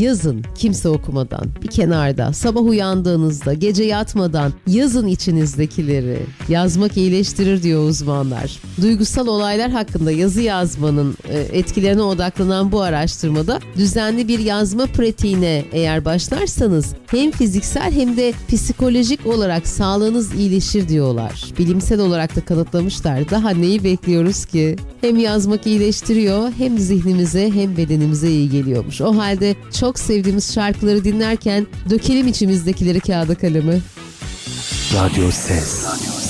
Yazın kimse okumadan, bir kenarda, sabah uyandığınızda, gece yatmadan yazın içinizdekileri. Yazmak iyileştirir diyor uzmanlar. Duygusal olaylar hakkında yazı yazmanın etkilerine odaklanan bu araştırmada düzenli bir yazma pratiğine eğer başlarsanız hem fiziksel hem de psikolojik olarak sağlığınız iyileşir diyorlar. Bilimsel olarak da kanıtlamışlar. Daha neyi bekliyoruz ki? Hem yazmak iyileştiriyor hem zihnimize hem bedenimize iyi geliyormuş. O halde çok sevdiğimiz şarkıları dinlerken dökelim içimizdekileri kağıda kaleme. Radyo Ses.